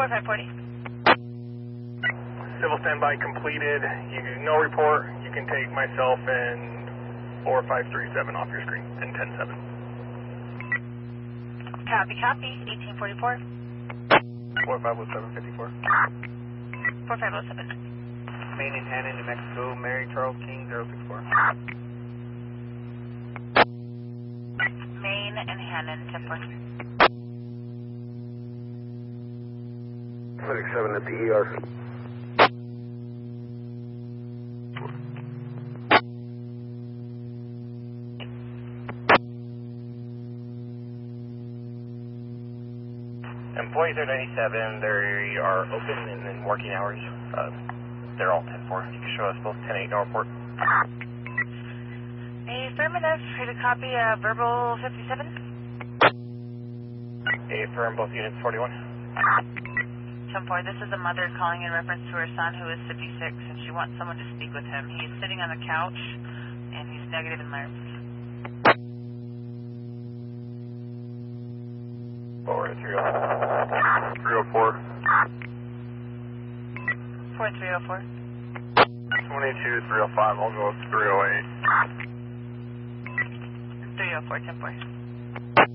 4540. Civil standby completed. No report. You can take myself and 4537 off your screen and 107. Copy, copy. 1844. 450754. 4507. Main in Hannon, New Mexico, Mary Charles King, 064. Main and Hannon, 10-4. Clinic 7 at the ER. Employees are 97. They are open and in working hours. They're all 10-4. You can show us both 10-8 no report. Affirmative. Here to copy verbal 57. Affirm both units 41. 10-4. This is a mother calling in reference to her son who is 56 and she wants someone to speak with him. He's sitting on the couch and he's negative in nerves. Forward 304. 4304. 22 305. I'll go 308. 304, 10-4.